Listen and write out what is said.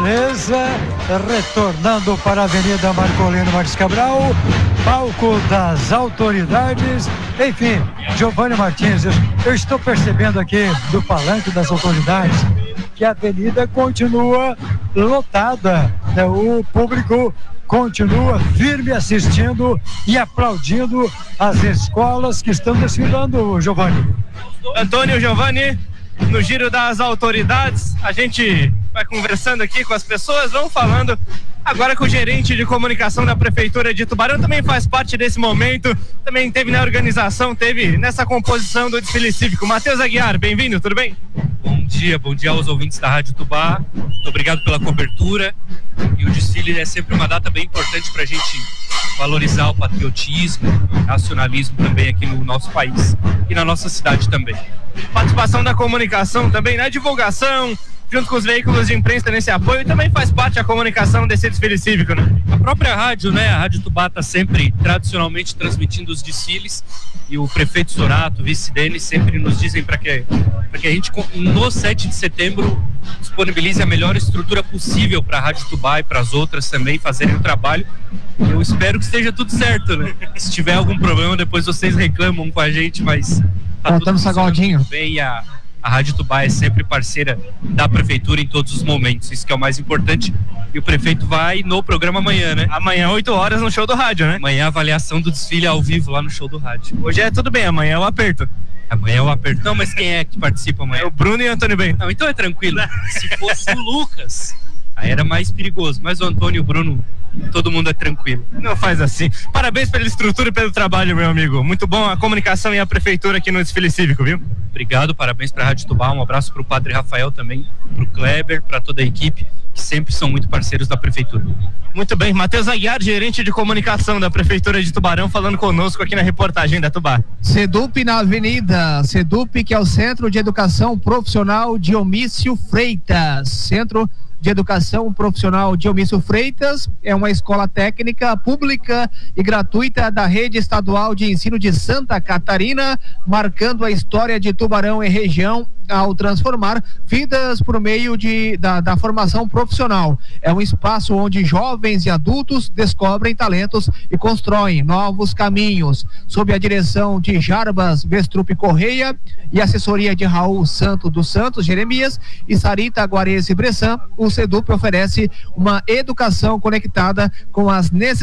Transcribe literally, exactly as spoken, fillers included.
Beleza, retornando para a Avenida Marcolino Marques Cabral, palco das autoridades. Enfim, Giovanni Martins, eu, eu estou percebendo aqui do palanque das autoridades que a avenida continua lotada, né? O público continua firme assistindo e aplaudindo as escolas que estão desfilando, Giovanni. Antônio, Giovanni, no giro das autoridades, a gente vai conversando aqui com as pessoas, vamos falando agora com o gerente de comunicação da Prefeitura de Tubarão, também faz parte desse momento, também teve na organização, teve nessa composição do desfile cívico. Matheus Aguiar, bem-vindo, tudo bem? Bom dia, bom dia aos ouvintes da Rádio Tubá, muito obrigado pela cobertura, e o desfile é sempre uma data bem importante para a gente valorizar o patriotismo, o nacionalismo também aqui no nosso país e na nossa cidade também. Participação da comunicação também na divulgação, junto com os veículos de imprensa nesse apoio, e também faz parte da comunicação desse desfile cívico, né? A própria rádio, né? A Rádio Tubá está sempre tradicionalmente transmitindo os desfiles, e o prefeito Sorato, o vice dele, sempre nos dizem para que, para que a gente, no sete de setembro, disponibilize a melhor estrutura possível para a Rádio Tubá e para as outras também fazerem o trabalho. Eu espero que esteja tudo certo, né? Se tiver algum problema, depois vocês reclamam com a gente, mas tá tudo funcionando bem. A A Rádio Tubá é sempre parceira da Prefeitura em todos os momentos, isso que é o mais importante. E o prefeito vai no programa amanhã, né? Amanhã, oito horas, no show do rádio, né? Amanhã a avaliação do desfile ao vivo lá no show do rádio. Hoje é tudo bem, amanhã é o aperto. Amanhã é o aperto. Não, mas quem é que participa amanhã? É o Bruno e o Antônio Ben. Não, então é tranquilo. Se fosse o Lucas, aí era mais perigoso. Mas o Antônio e o Bruno, todo mundo é tranquilo. Não faz assim. Parabéns pela estrutura e pelo trabalho, meu amigo. Muito bom a comunicação e a prefeitura aqui no desfile cívico, viu? Obrigado, parabéns para a Rádio Tubá, um abraço para o Padre Rafael também, para o Kleber, para toda a equipe, que sempre são muito parceiros da Prefeitura. Muito bem, Matheus Aguiar, gerente de comunicação da Prefeitura de Tubarão, falando conosco aqui na reportagem da Tubá. Sedup na Avenida, Sedup, que é o Centro de Educação Profissional Dionísio Freitas, Centro de Educação Profissional Dionísio Freitas, é uma escola técnica pública e gratuita da Rede Estadual de Ensino de Santa Catarina, marcando a história de Tubarão e região ao transformar vidas por meio de, da, da formação profissional. É um espaço onde jovens e adultos descobrem talentos e constroem novos caminhos. Sob a direção de Jarbas Vestrup Correia e assessoria de Raul Santo dos Santos Jeremias e Sarita Guarese Bressan, o Sedup oferece uma educação conectada com as necessidades